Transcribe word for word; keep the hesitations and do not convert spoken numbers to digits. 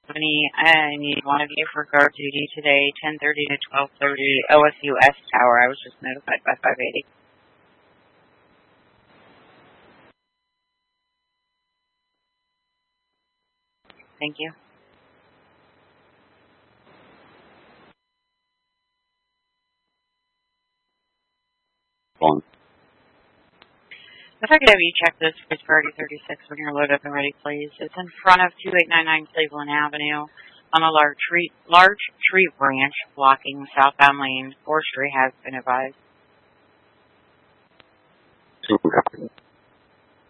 Company. I need one of you for guard duty today, ten thirty to twelve thirty, O S U S Tower. I was just notified by five eighty. Thank you. On. If I could have you check this for priority thirty-six when you're loaded up and ready, please. It's in front of two eight nine nine Cleveland Avenue on a large tree, large tree branch blocking southbound lane. Forestry has been advised. Super.